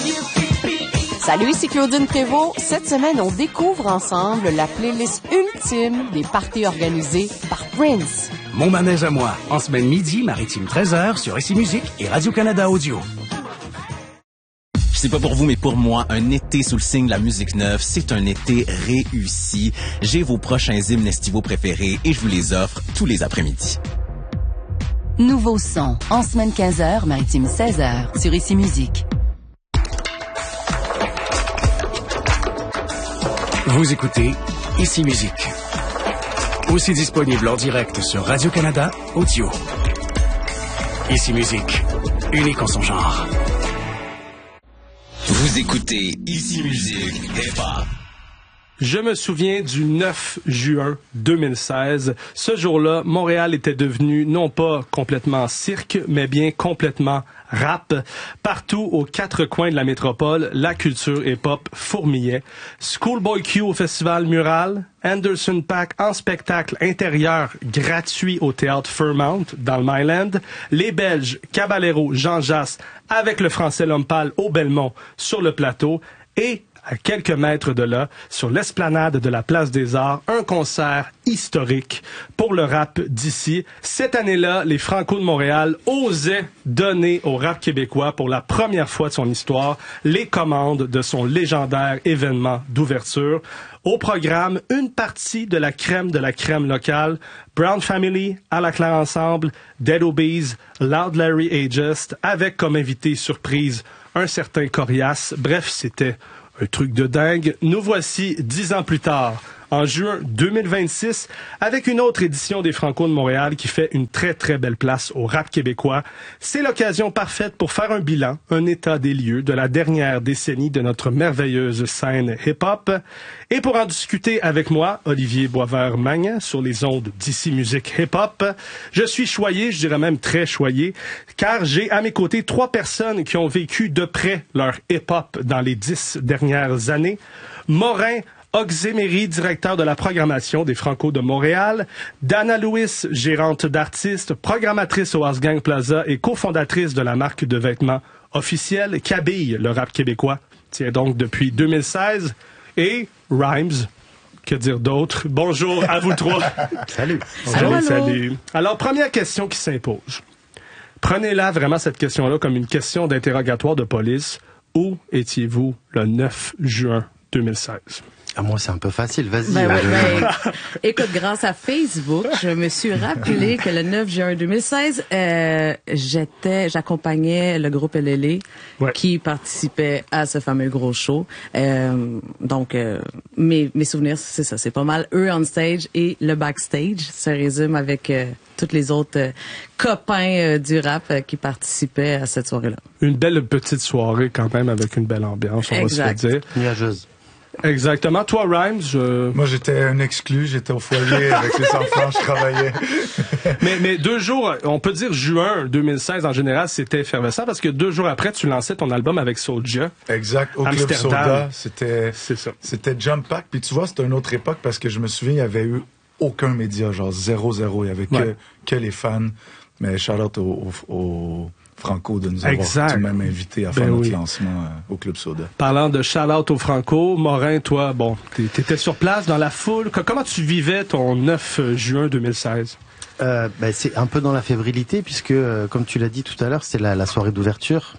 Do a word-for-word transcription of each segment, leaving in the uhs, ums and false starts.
Salut, ici Claudine Prévost. Cette semaine, on découvre ensemble la playlist ultime des parties organisées par Prince. Mon manège à moi, en semaine midi, maritime treize heures, sur Ici Musique et Radio-Canada Audio. Je sais pas pour vous, mais pour moi, un été sous le signe de la musique neuve, c'est un été réussi. J'ai vos prochains hymnes estivaux préférés et je vous les offre tous les après-midi. Nouveau son, en semaine quinze heures, maritime seize heures, sur Ici Musique. Vous écoutez Ici Musique. Aussi disponible en direct sur Radio-Canada Audio. Ici Musique, unique en son genre. Vous écoutez Ici Musique Hip-Hop. Je me souviens du neuf juin deux mille seize. Ce jour-là, Montréal était devenu non pas complètement cirque, mais bien complètement rap. Partout aux quatre coins de la métropole, la culture hip-hop fourmillait. Schoolboy Q au festival Mural, Anderson .Paak en spectacle intérieur gratuit au théâtre Fairmount dans le Myland, les Belges Caballero, Jean Jass avec le Français L'Homme Pâle au Belmont sur le plateau et à quelques mètres de là, sur l'esplanade de la Place des Arts, un concert historique pour le rap d'ici. Cette année-là, les Franco de Montréal osaient donner au rap québécois, pour la première fois de son histoire, les commandes de son légendaire événement d'ouverture. Au programme, une partie de la crème de la crème locale, Brown Family, À la Claire Ensemble, Dead Obeez, Loud Larry Aegis, avec comme invité surprise un certain Corias. Bref, c'était un truc de dingue. Nous voici dix ans plus tard, en juin deux mille vingt-six, avec une autre édition des Franco de Montréal qui fait une très très belle place au rap québécois. C'est l'occasion parfaite pour faire un bilan, un état des lieux de la dernière décennie de notre merveilleuse scène hip-hop. Et pour en discuter avec moi, Olivier Boisvert-Magnan, sur les ondes d'Ici Musique Hip-Hop, je suis choyé, je dirais même très choyé, car j'ai à mes côtés trois personnes qui ont vécu de près leur hip-hop dans les dix dernières années. Morin Oxemery, directeur de la programmation des Franco de Montréal, Dana Lewis, gérante d'artistes, programmatrice au House Gang Plaza et cofondatrice de la marque de vêtements officielle qu'habille le rap québécois, tient donc depuis deux mille seize, et Rhymes, que dire d'autre? Bonjour à vous trois. Salut. Salut, salut. Alors, première question qui s'impose. Prenez-la vraiment cette question-là comme une question d'interrogatoire de police. Où étiez-vous le neuf juin deux mille seize? Ah, moi, c'est un peu facile, vas-y. Ben, euh, ouais, ben, écoute, grâce à Facebook, je me suis rappelé que le neuf juin deux mille seize, euh, j'étais, j'accompagnais le groupe L L A ouais. qui participait à ce fameux gros show. Euh, donc, euh, mes, mes souvenirs, c'est ça, c'est pas mal eux on stage et le backstage se résume avec euh, tous les autres euh, copains euh, du rap euh, qui participaient à cette soirée-là. Une belle petite soirée quand même avec une belle ambiance, on exact. va se le dire. Nuageuse. Exactement. Toi, Rhymes, je... Moi, j'étais un exclu. J'étais au foyer avec les enfants. Je travaillais. mais, mais deux jours, on peut dire juin deux mille seize, en général, c'était effervescent parce que deux jours après, tu lançais ton album avec Soulja. Exact. Au Amsterdam. Club Soda. C'était, c'est ça. C'était Jump Pack. Puis tu vois, c'était une autre époque parce que je me souviens, il y avait eu aucun média, genre zéro, zéro. Il y avait que, ouais. que les fans. Mais shout out au, au, au Franco de nous avoir exact. tout de même invité à faire ben notre oui. lancement euh, au Club Soda. Parlant de shout-out au Franco, Morin, toi, bon, t'étais sur place dans la foule. Comment tu vivais ton neuf juin deux mille seize? Euh, ben, c'est un peu dans la fébrilité puisque, euh, comme tu l'as dit tout à l'heure, c'était la, la soirée d'ouverture.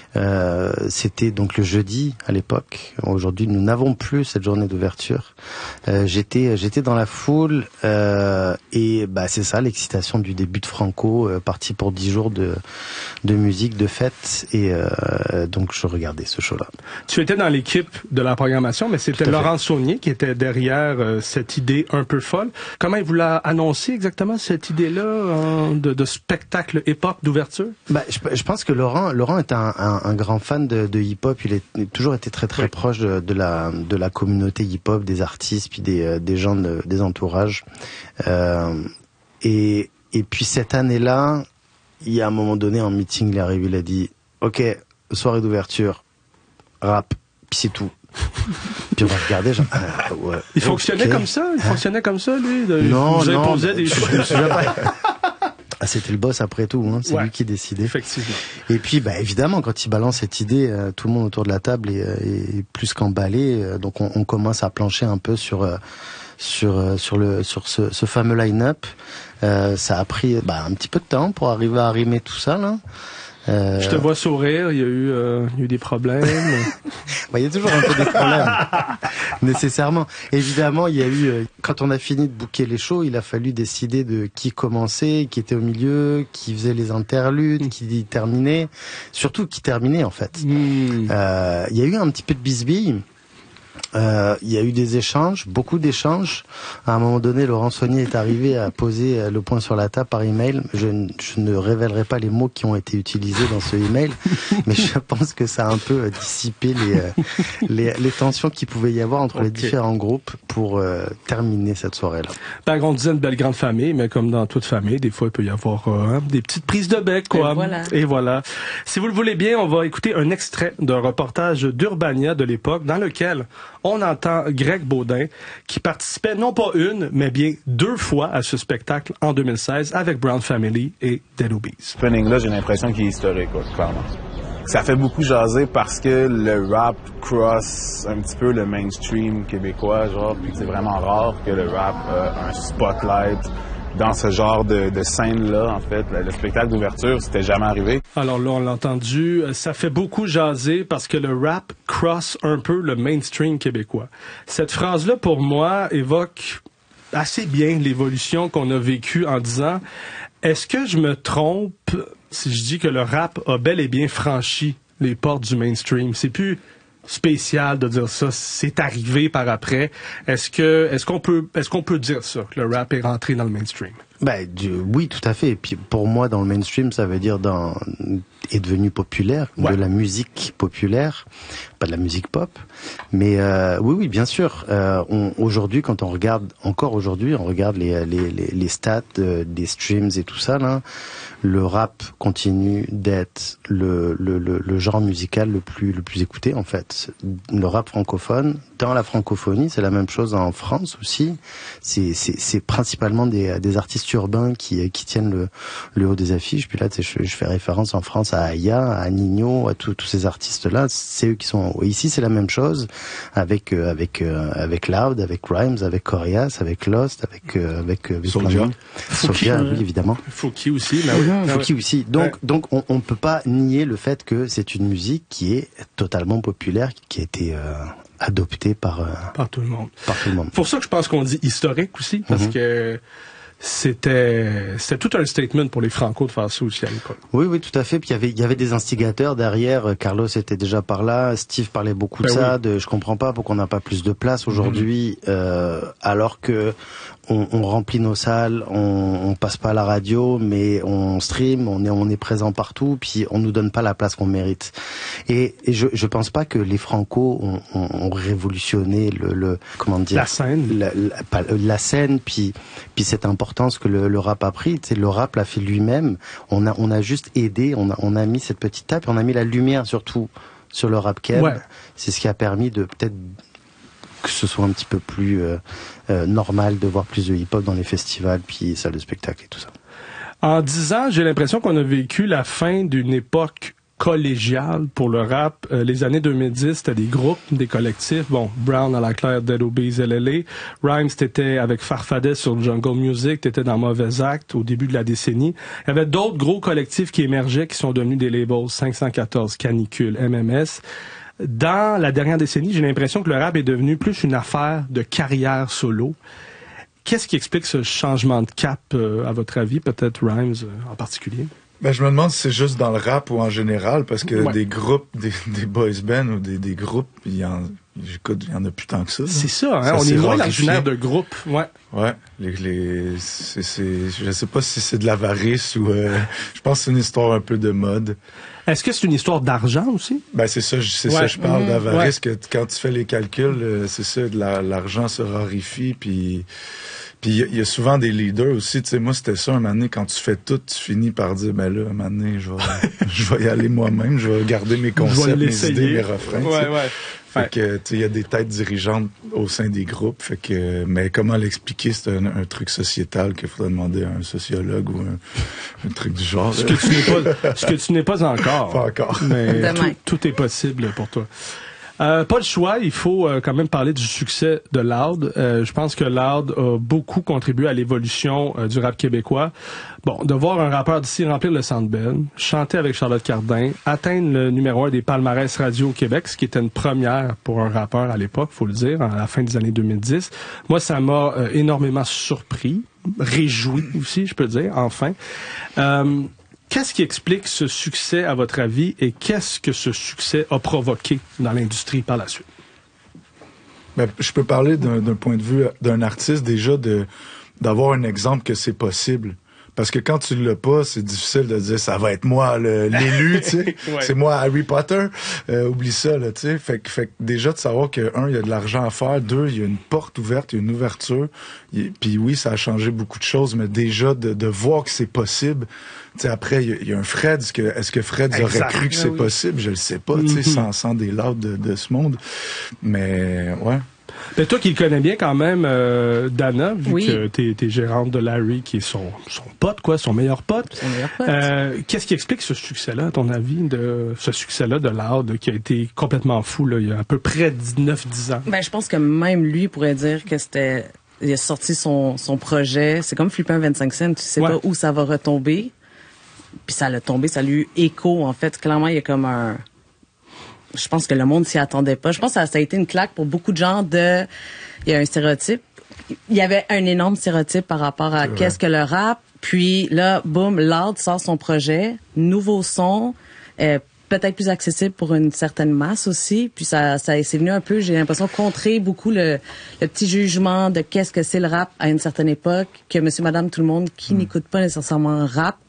Euh, c'était donc le jeudi à l'époque. Aujourd'hui, nous n'avons plus cette journée d'ouverture. Euh, j'étais, j'étais dans la foule euh, et bah c'est ça, l'excitation du début de Franco, euh, parti pour dix jours de de musique, de fête et euh, donc je regardais ce show-là. Tu étais dans l'équipe de la programmation, mais c'était Laurent Saunier qui était derrière euh, cette idée un peu folle. Comment il vous l'a annoncé exactement cette idée-là euh, de, de spectacle hip-hop d'ouverture? Bah, je, je pense que Laurent, Laurent est un Un, un grand fan de, de hip-hop, il est il a toujours été très très oui. proche de, de la de la communauté hip-hop, des artistes, puis des des gens de, des entourages. Euh, et et puis cette année-là, il y a un moment donné en meeting, il est arrivé, il a dit OK, soirée d'ouverture, rap, puis c'est tout. Puis on va regarder, genre, ah, ouais. Il fonctionnait okay. comme ça, il hein? fonctionnait comme ça lui. De, non, vous non, imposait des choses. Ah, c'était le boss après tout, hein. C'est ouais, lui qui décidait. Effectivement. Et puis, bah, évidemment, quand il balance cette idée, euh, tout le monde autour de la table est, est plus qu'emballé. Euh, donc, on, on commence à plancher un peu sur euh, sur euh, sur le sur ce, ce fameux line-up. Euh, ça a pris bah, un petit peu de temps pour arriver à arrimer tout ça, là. Euh... Je te vois sourire, il y a eu, euh, il y a eu des problèmes. bah, il y a toujours un peu des problèmes, nécessairement. Évidemment, il y a eu, euh, quand on a fini de booker les shows, il a fallu décider de qui commençait, qui était au milieu, qui faisait les interludes, mmh. qui terminait, surtout qui terminait en fait. Mmh. Euh, il y a eu un petit peu de bisbille. Euh, il y a eu des échanges, beaucoup d'échanges. À un moment donné, Laurent Saunier est arrivé à poser le point sur la table par email. Je, je ne révélerai pas les mots qui ont été utilisés dans ce email, mais je pense que ça a un peu dissipé les, les, les tensions qu'il pouvait y avoir entre okay. les différents groupes pour euh, terminer cette soirée-là. Ben, on disait une belle grande famille, mais comme dans toute famille, des fois, il peut y avoir euh, des petites prises de bec, quoi. Et voilà. Et voilà. Si vous le voulez bien, on va écouter un extrait d'un reportage d'Urbania de l'époque, dans lequel on entend Greg Baudin, qui participait non pas une, mais bien deux fois à ce spectacle en deux mille seize avec Brown Family et Dead Obies. Ce happening-là, j'ai l'impression qu'il est historique, quoi, clairement. Ça fait beaucoup jaser parce que le rap cross un petit peu le mainstream québécois, genre, puis c'est vraiment rare que le rap a un spotlight dans ce genre de, de scène-là, en fait. Le spectacle d'ouverture, c'était jamais arrivé. Alors là, on l'a entendu, ça fait beaucoup jaser parce que le rap cross un peu le mainstream québécois. Cette phrase-là, pour moi, évoque assez bien l'évolution qu'on a vécue en disant, est-ce que je me trompe si je dis que le rap a bel et bien franchi les portes du mainstream? C'est plus spécial de dire ça, c'est arrivé par après. Est-ce que est-ce qu'on peut est-ce qu'on peut dire ça, que le rap est rentré dans le mainstream? Ben du, oui, tout à fait. Et puis pour moi, dans le mainstream, ça veut dire dans est devenu populaire, ouais. de la musique populaire, pas de la musique pop. Mais euh, oui, oui, bien sûr. Euh, on, aujourd'hui, quand on regarde, encore aujourd'hui, on regarde les les les, les stats euh, des streams et tout ça là. Le rap continue d'être le, le, le, le genre musical le plus, le plus écouté, en fait. Le rap francophone, dans la francophonie, c'est la même chose en France aussi. C'est, c'est, c'est principalement des, des artistes urbains qui, qui tiennent le, le haut des affiches. Puis là, tu sais, je, je fais référence en France à Aya, à Nino, à tous ces artistes-là. C'est eux qui sont, ici, c'est la même chose avec, euh, avec, euh, avec Loud, avec Rhymes, avec Corias, avec Lost, avec, euh, avec, euh, Soulja. Soulja, oui, évidemment. Fouki aussi, mais oui. Fouki aussi. Donc, ouais. donc, on, on peut pas nier le fait que c'est une musique qui est totalement populaire, qui a été euh, adoptée par euh, par tout le monde. Par tout le monde. Pour ça que je pense qu'on dit historique aussi, parce mm-hmm. que c'était c'était tout un statement pour les Franco de faire ça aussi à l'époque. Oui, oui, tout à fait. Puis il y avait il y avait des instigateurs derrière. Carlos était déjà par là. Steve parlait beaucoup ben de ça. Oui. De je comprends pas pourquoi on n'a pas plus de place aujourd'hui, mm-hmm. euh, alors que On, on remplit nos salles, on, on passe pas à la radio, mais on stream, on est, on est présent partout, puis on nous donne pas la place qu'on mérite. Et, et je, je pense pas que les Franco ont, ont, ont révolutionné le, le, comment dire, la scène, la, la, la scène, puis, puis cette importance que le, le rap a pris. Tu sais, le rap l'a fait lui-même. On a, on a juste aidé, on a, on a mis cette petite tape, et on a mis la lumière surtout sur le rap keb. Ouais. C'est ce qui a permis de peut-être que ce soit un petit peu plus euh, euh, normal de voir plus de hip-hop dans les festivals, puis salles de spectacle et tout ça. En dix ans, j'ai l'impression qu'on a vécu la fin d'une époque collégiale pour le rap. Euh, les années deux mille dix, c'était des groupes, des collectifs. Bon, Brown à la Claire, Dead Obies, L L A. Rhymes, t'étais avec Farfadet sur Jungle Music, t'étais dans Mauvais Acte au début de la décennie. Il y avait d'autres gros collectifs qui émergeaient, qui sont devenus des labels, cinq cent quatorze, Canicule, M M S. Dans la dernière décennie, j'ai l'impression que le rap est devenu plus une affaire de carrière solo. Qu'est-ce qui explique ce changement de cap, euh, à votre avis, peut-être Rhymes euh, en particulier? Ben, je me demande si c'est juste dans le rap ou en général, parce que ouais. des groupes, des, des boys bands ou des, des groupes, il y en, j'écoute, il y en a plus tant que ça. C'est ça, hein? Ça, on est moins l'originaire de groupe, ouais. Ouais, les, les, c'est, c'est, je sais pas si c'est de l'avarice ou, euh, je pense que c'est une histoire un peu de mode. Est-ce que c'est une histoire d'argent aussi? Ben, c'est ça, c'est ouais. ça, je parle mmh, d'avarice, ouais. que quand tu fais les calculs, c'est ça, de la, l'argent se raréfie, puis, puis il y, y a souvent des leaders aussi, tu sais, moi c'était ça un moment donné, quand tu fais tout, tu finis par dire, ben là, un moment donné, je vais, je vais y aller moi-même, je vais garder mes concepts, mes idées, mes refrains. Ouais, ouais. Fait ouais. que, tu sais, il y a des têtes dirigeantes au sein des groupes. Fait que, mais comment l'expliquer, c'est un, un truc sociétal qu'il faudrait demander à un sociologue ou un, un truc du genre. Ce que tu n'es pas, ce que tu n'es pas encore. Pas encore. Mais tout, tout est possible pour toi. Euh, pas le choix, il faut euh, quand même parler du succès de Loud. Euh, je pense que Loud a beaucoup contribué à l'évolution euh, du rap québécois. Bon, de voir un rappeur d'ici remplir le Centre Bell, chanter avec Charlotte Cardin, atteindre le numéro un des palmarès radio au Québec, ce qui était une première pour un rappeur à l'époque, faut le dire, à la fin des années deux mille dix. Moi, ça m'a euh, énormément surpris, réjoui aussi, je peux dire, enfin. Euh, Qu'est-ce qui explique ce succès, à votre avis, et qu'est-ce que ce succès a provoqué dans l'industrie par la suite? Ben, je peux parler d'un, d'un point de vue d'un artiste, déjà, de d'avoir un exemple que c'est possible. Parce que quand tu l'as pas, c'est difficile de dire ça va être moi le, l'élu, tu sais. Ouais. C'est moi Harry Potter. Euh, oublie ça, là, tu sais. Fait, fait que déjà de savoir que un, il y a de l'argent à faire, deux, il y a une porte ouverte, il y a une ouverture. Puis oui, ça a changé beaucoup de choses, mais déjà de, de voir que c'est possible. Tu sais, après, il y, y a un Fred. Est-ce que, est-ce que Fred exact. aurait cru que c'est oui. possible? Je le sais pas, mm-hmm. tu sais, sans, sans des laudes de, de ce monde. Mais ouais. Ben, toi qui le connais bien quand même, euh, Dana, vu oui. que t'es, t'es gérante de Larry, qui est son, son pote, quoi, son meilleur pote. Son meilleur pote. Euh, qu'est-ce qui explique ce succès-là, à ton avis, de ce succès-là de Loud, qui a été complètement fou, là, il y a à peu près neuf dix ans? Ben, je pense que même lui pourrait dire que c'était, il a sorti son, son projet. C'est comme flipper un vingt-cinq cents, tu sais ouais. pas où ça va retomber. Puis ça l'a tombé, ça a eu écho, en fait. Clairement, il y a comme un, je pense que le monde s'y attendait pas. Je pense que ça, ça a été une claque pour beaucoup de gens de, il y a un stéréotype. Il y avait un énorme stéréotype par rapport à qu'est-ce que le rap. Puis là, boum, Loud sort son projet, nouveau son, euh, peut-être plus accessible pour une certaine masse aussi. Puis ça, ça c'est venu un peu, j'ai l'impression, contrer beaucoup le, le petit jugement de qu'est-ce que c'est le rap à une certaine époque, que monsieur, madame, tout le monde qui mmh. n'écoute pas nécessairement rap